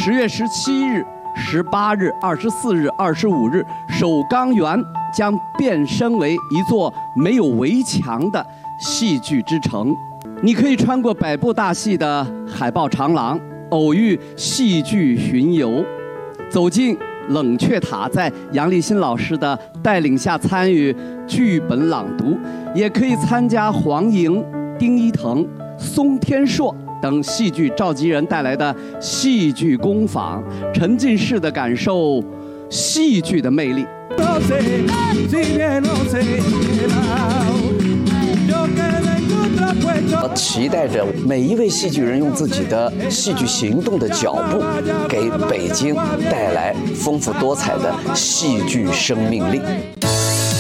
10月17日、18日、24日、25日，首钢园将变身为一座没有围墙的戏剧之城。你可以穿过百部大戏的海报长廊，偶遇戏剧巡游，走进冷却塔，在杨立新老师的带领下参与剧本朗读，也可以参加黄莹、丁一腾、松天硕等戏剧召集人带来的戏剧工坊，沉浸式的感受戏剧的魅力。 我期待着每一位戏剧人用自己的戏剧行动的脚步，给北京带来丰富多彩的戏剧生命力。